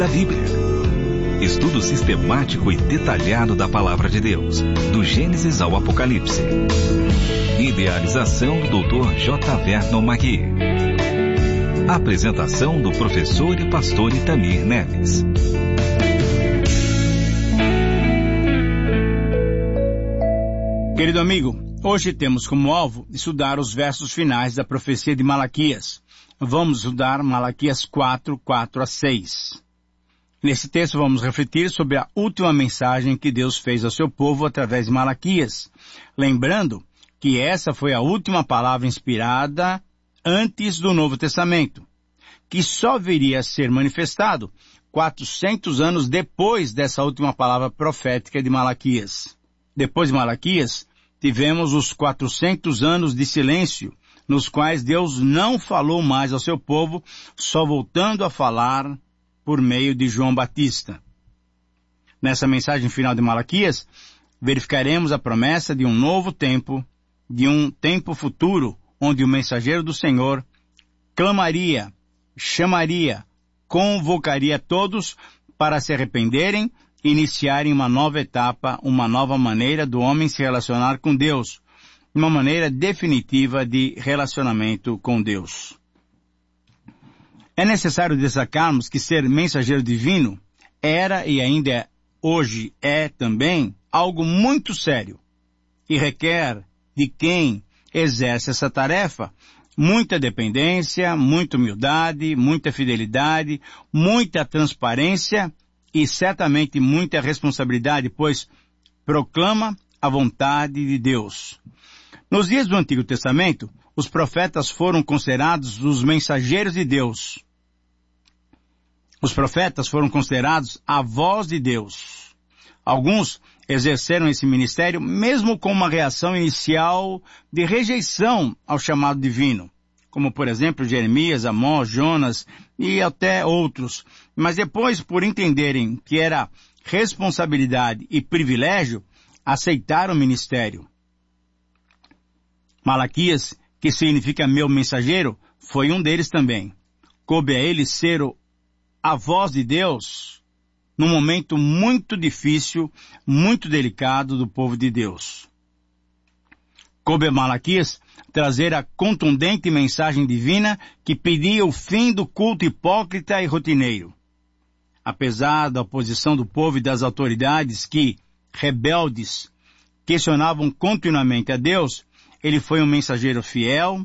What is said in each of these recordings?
da Bíblia. Estudo sistemático e detalhado da Palavra de Deus, do Gênesis ao Apocalipse. Idealização do Dr. J. Vernon Magui. Apresentação do professor e pastor Itamir Neves. Querido amigo, hoje temos como alvo estudar os versos finais da profecia de Malaquias. Vamos estudar Malaquias 4, 4 a 6. Nesse texto vamos refletir sobre a última mensagem que Deus fez ao seu povo através de Malaquias, lembrando que essa foi a última palavra inspirada antes do Novo Testamento, que só viria a ser manifestado 400 anos depois dessa última palavra profética de Malaquias. Depois de Malaquias, tivemos os 400 anos de silêncio, nos quais Deus não falou mais ao seu povo, só voltando a falar por meio de João Batista. Nessa mensagem final de Malaquias, verificaremos a promessa de um novo tempo, de um tempo futuro, onde o mensageiro do Senhor clamaria, chamaria, convocaria todos para se arrependerem e iniciarem uma nova etapa, uma nova maneira do homem se relacionar com Deus, uma maneira definitiva de relacionamento com Deus. É necessário destacarmos que ser mensageiro divino era e ainda hoje é também algo muito sério e requer de quem exerce essa tarefa muita dependência, muita humildade, muita fidelidade, muita transparência e certamente muita responsabilidade, pois proclama a vontade de Deus. Nos dias do Antigo Testamento, os profetas foram considerados os mensageiros de Deus. Os profetas foram considerados a voz de Deus. Alguns exerceram esse ministério mesmo com uma reação inicial de rejeição ao chamado divino, como por exemplo Jeremias, Amós, Jonas e até outros. Mas depois, por entenderem que era responsabilidade e privilégio, aceitaram o ministério. Malaquias, que significa meu mensageiro, foi um deles também. Coube a ele ser a voz de Deus num momento muito difícil, muito delicado do povo de Deus. Coube a Malaquias trazer a contundente mensagem divina que pedia o fim do culto hipócrita e rotineiro. Apesar da oposição do povo e das autoridades que, rebeldes, questionavam continuamente a Deus, ele foi um mensageiro fiel,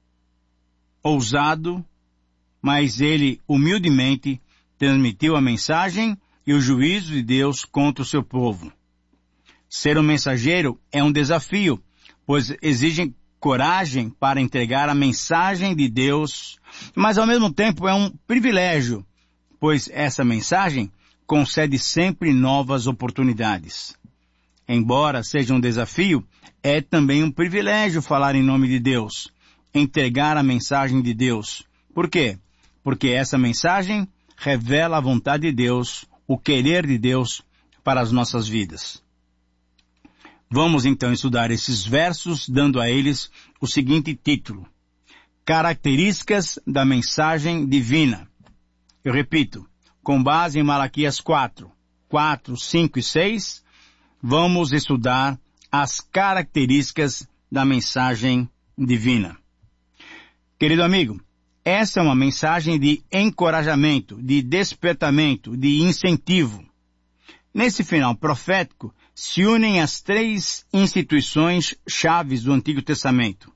ousado, mas ele humildemente transmitiu a mensagem e o juízo de Deus contra o seu povo. Ser um mensageiro é um desafio, pois exige coragem para entregar a mensagem de Deus, mas ao mesmo tempo é um privilégio, pois essa mensagem concede sempre novas oportunidades. Embora seja um desafio, é também um privilégio falar em nome de Deus, entregar a mensagem de Deus. Por quê? Porque essa mensagem revela a vontade de Deus, o querer de Deus para as nossas vidas. Vamos então estudar esses versos, dando a eles o seguinte título: Características da mensagem divina. Eu repito, com base em Malaquias 4, 5 e 6, vamos estudar as características da mensagem divina. Querido amigo, essa é uma mensagem de encorajamento, de despertamento, de incentivo. Nesse final profético, se unem as três instituições chaves do Antigo Testamento: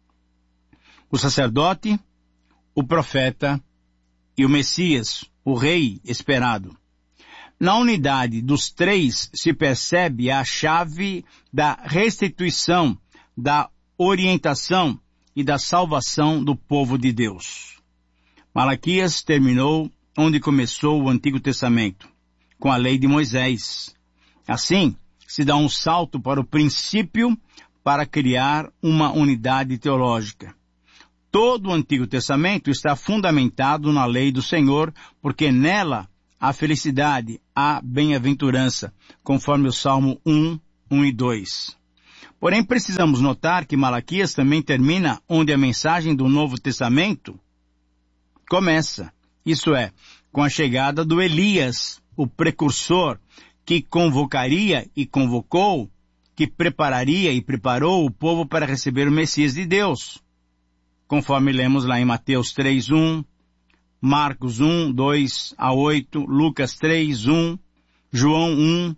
o sacerdote, o profeta e o Messias, o rei esperado. Na unidade dos três se percebe a chave da restituição, da orientação e da salvação do povo de Deus. Malaquias terminou onde começou o Antigo Testamento, com a lei de Moisés. Assim, se dá um salto para o princípio para criar uma unidade teológica. Todo o Antigo Testamento está fundamentado na lei do Senhor, porque nela há felicidade, há bem-aventurança, conforme o Salmo 1, 1 e 2. Porém, precisamos notar que Malaquias também termina onde a mensagem do Novo Testamento começa. Isso é, com a chegada do Elias, o precursor, que convocaria e convocou, que prepararia e preparou o povo para receber o Messias de Deus, conforme lemos lá em Mateus 3:1, Marcos 1:2-8, Lucas 3:1, João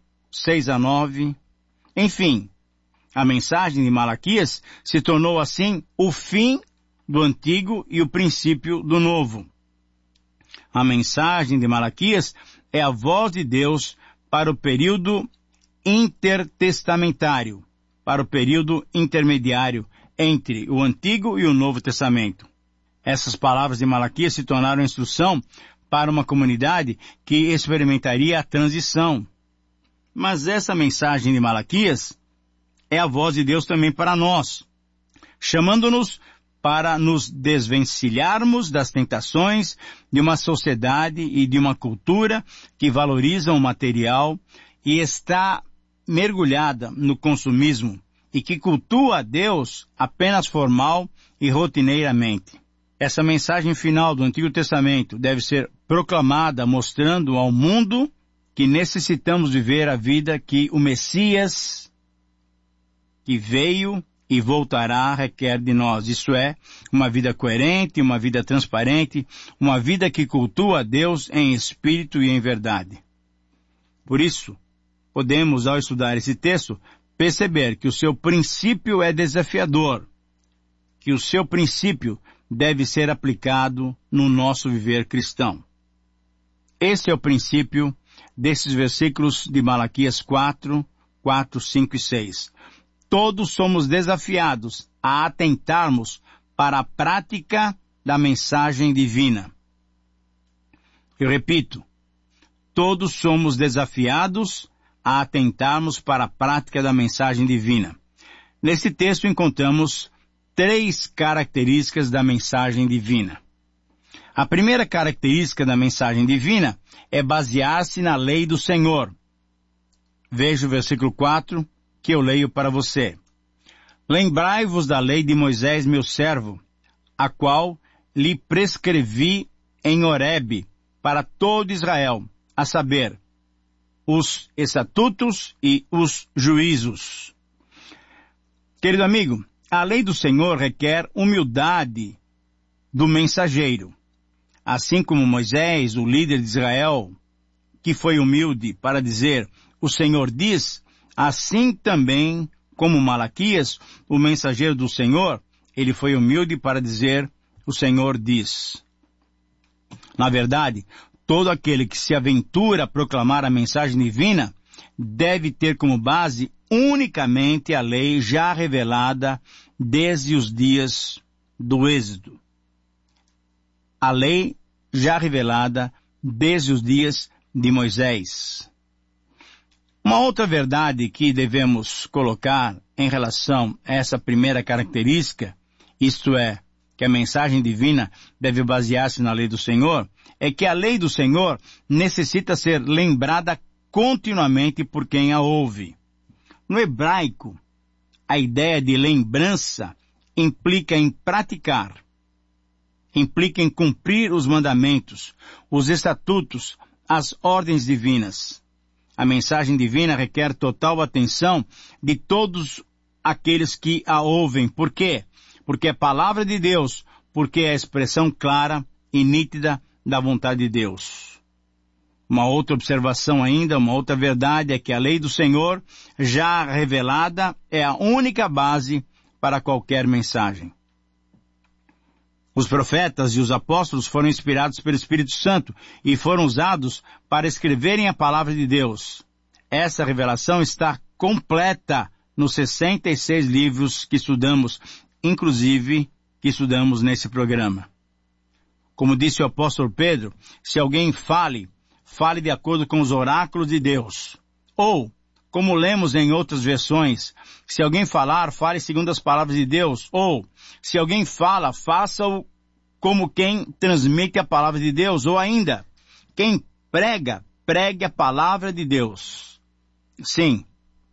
1:6-9, enfim, a mensagem de Malaquias se tornou assim o fim do antigo e o princípio do novo. A mensagem de Malaquias é a voz de Deus para o período intertestamentário, para o período intermediário entre o Antigo e o Novo Testamento. Essas palavras de Malaquias se tornaram instrução para uma comunidade que experimentaria a transição. Mas essa mensagem de Malaquias é a voz de Deus também para nós, chamando-nos para nos desvencilharmos das tentações de uma sociedade e de uma cultura que valorizam o material e está mergulhada no consumismo e que cultua a Deus apenas formal e rotineiramente. Essa mensagem final do Antigo Testamento deve ser proclamada mostrando ao mundo que necessitamos viver a vida que o Messias, que veio e voltará, requer de nós. Isso é, uma vida coerente, uma vida transparente, uma vida que cultua a Deus em espírito e em verdade. Por isso, podemos, ao estudar esse texto, perceber que o seu princípio é desafiador, que o seu princípio deve ser aplicado no nosso viver cristão. Esse é o princípio desses versículos de Malaquias 4, 5 e 6. Todos somos desafiados a atentarmos para a prática da mensagem divina. Eu repito, todos somos desafiados a atentarmos para a prática da mensagem divina. Nesse texto encontramos 3 características da mensagem divina. A primeira característica da mensagem divina é basear-se na lei do Senhor. Veja o versículo 4, que eu leio para você. Lembrai-vos da lei de Moisés, meu servo, a qual lhe prescrevi em Horebe para todo Israel, a saber, os estatutos e os juízos. Querido amigo, a lei do Senhor requer humildade do mensageiro. Assim como Moisés, o líder de Israel, que foi humilde para dizer, o Senhor diz, assim também como Malaquias, o mensageiro do Senhor, ele foi humilde para dizer, o Senhor diz. Na verdade, todo aquele que se aventura a proclamar a mensagem divina deve ter como base unicamente a lei já revelada desde os dias do Êxodo. A lei já revelada desde os dias de Moisés. Uma outra verdade que devemos colocar em relação a essa primeira característica, isto é, que a mensagem divina deve basear-se na lei do Senhor, é que a lei do Senhor necessita ser lembrada continuamente por quem a ouve. No hebraico, a ideia de lembrança implica em praticar, implica em cumprir os mandamentos, os estatutos, as ordens divinas. A mensagem divina requer total atenção de todos aqueles que a ouvem. Por quê? Porque é palavra de Deus, porque é a expressão clara e nítida da vontade de Deus. Uma outra observação ainda, uma outra verdade é que a lei do Senhor, já revelada, é a única base para qualquer mensagem. Os profetas e os apóstolos foram inspirados pelo Espírito Santo e foram usados para escreverem a palavra de Deus. Essa revelação está completa nos 66 livros que estudamos, inclusive que estudamos nesse programa. Como disse o apóstolo Pedro, se alguém fale de acordo com os oráculos de Deus. Ou, como lemos em outras versões, se alguém falar, fale segundo as palavras de Deus. Ou, se alguém fala, faça-o como quem transmite a palavra de Deus. Ou ainda, quem prega, pregue a palavra de Deus. Sim,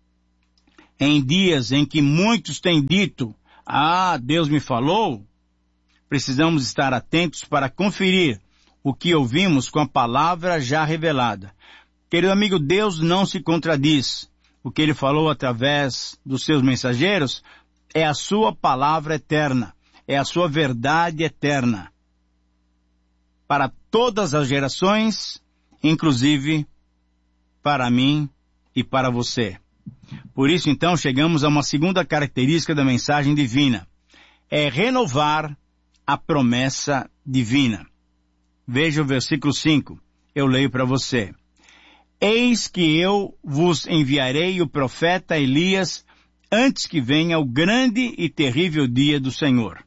em dias em que muitos têm dito, Deus me falou, precisamos estar atentos para conferir o que ouvimos com a palavra já revelada. Querido amigo, Deus não se contradiz. O que Ele falou através dos seus mensageiros é a sua palavra eterna, é a sua verdade eterna. Para todas as gerações, inclusive para mim e para você. Por isso, então, chegamos a uma segunda característica da mensagem divina. É renovar a promessa divina. Veja o versículo 5. Eu leio para você. Eis que eu vos enviarei o profeta Elias antes que venha o grande e terrível dia do Senhor.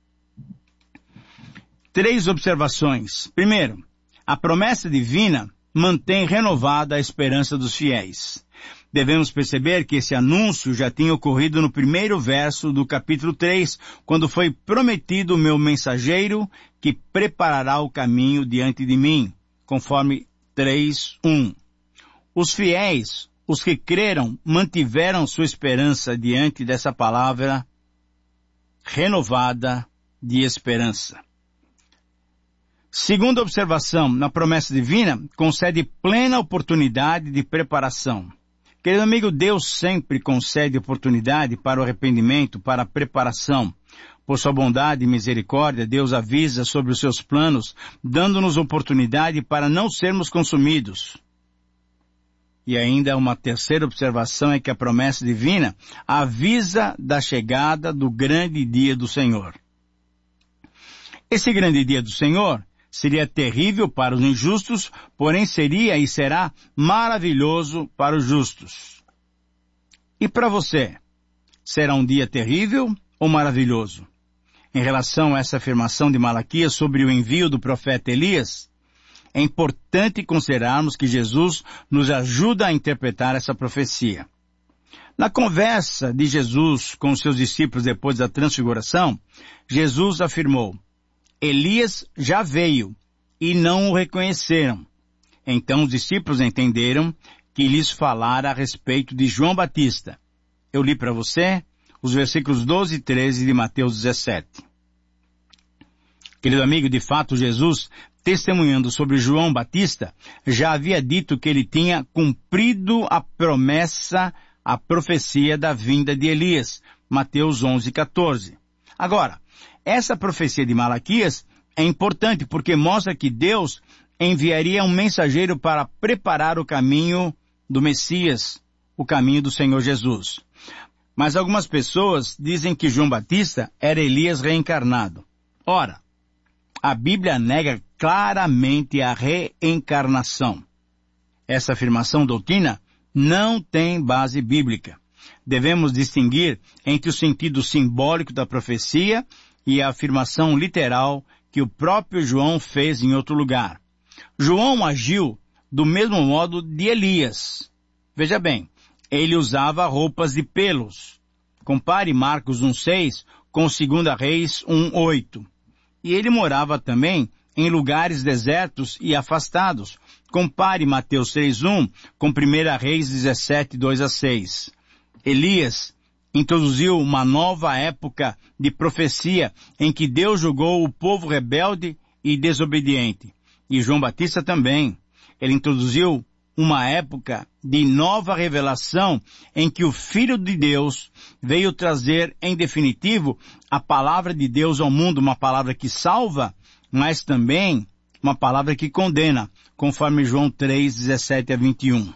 3 observações. Primeiro, a promessa divina mantém renovada a esperança dos fiéis. Devemos perceber que esse anúncio já tinha ocorrido no primeiro verso do capítulo 3, quando foi prometido o meu mensageiro que preparará o caminho diante de mim, conforme 3:1. Os fiéis, os que creram, mantiveram sua esperança diante dessa palavra renovada de esperança. Segunda observação, na promessa divina, concede plena oportunidade de preparação. Querido amigo, Deus sempre concede oportunidade para o arrependimento, para a preparação. Por sua bondade e misericórdia, Deus avisa sobre os seus planos, dando-nos oportunidade para não sermos consumidos. E ainda uma terceira observação é que a promessa divina avisa da chegada do grande dia do Senhor. Esse grande dia do Senhor seria terrível para os injustos, porém seria e será maravilhoso para os justos. E para você, será um dia terrível ou maravilhoso? Em relação a essa afirmação de Malaquias sobre o envio do profeta Elias, é importante considerarmos que Jesus nos ajuda a interpretar essa profecia. Na conversa de Jesus com os seus discípulos depois da transfiguração, Jesus afirmou: Elias já veio e não o reconheceram. Então os discípulos entenderam que lhes falara a respeito de João Batista. Eu li para você os versículos 12 e 13 de Mateus 17. Querido amigo, de fato Jesus, testemunhando sobre João Batista, já havia dito que ele tinha cumprido a promessa, a profecia da vinda de Elias. Mateus 11:14. Agora, essa profecia de Malaquias é importante porque mostra que Deus enviaria um mensageiro para preparar o caminho do Messias, o caminho do Senhor Jesus. Mas algumas pessoas dizem que João Batista era Elias reencarnado. Ora, a Bíblia nega claramente a reencarnação. Essa afirmação doutrina não tem base bíblica. Devemos distinguir entre o sentido simbólico da profecia e a afirmação literal que o próprio João fez em outro lugar. João agiu do mesmo modo de Elias. Veja bem, ele usava roupas de pelos. Compare Marcos 1:6 com 2 Reis 1:8. E ele morava também em lugares desertos e afastados. Compare Mateus 3:1 com 1 Reis 17:2-6. Elias introduziu uma nova época de profecia em que Deus julgou o povo rebelde e desobediente. E João Batista também. Ele introduziu uma época de nova revelação em que o Filho de Deus veio trazer, em definitivo, a palavra de Deus ao mundo, uma palavra que salva, mas também uma palavra que condena, conforme João 3:17-21.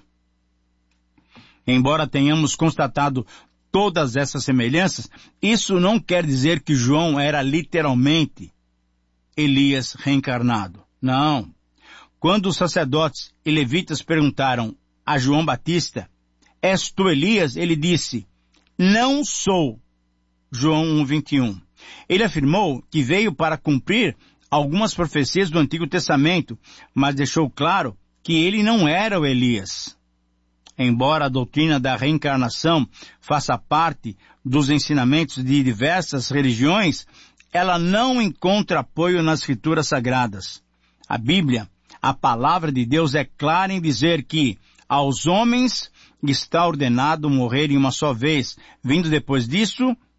Embora tenhamos constatado todas essas semelhanças, isso não quer dizer que João era literalmente Elias reencarnado. Não. Quando os sacerdotes e levitas perguntaram a João Batista: és tu Elias? Ele disse: não sou. João 1:21. Ele afirmou que veio para cumprir algumas profecias do Antigo Testamento, mas deixou claro que ele não era o Elias. Embora a doutrina da reencarnação faça parte dos ensinamentos de diversas religiões, ela não encontra apoio nas Escrituras Sagradas. A Bíblia, a palavra de Deus, é clara em dizer que aos homens está ordenado morrerem uma só vez, vindo depois disso